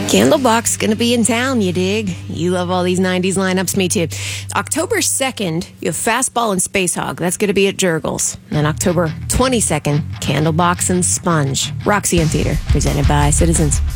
Candlebox going to be in town, you dig? You love all these 90s lineups, me too. October 2nd, you have Fastball and Space Hog. That's going to be at Jurgles. And October 22nd, Candlebox and Sponge. Roxy Theater, presented by Citizens.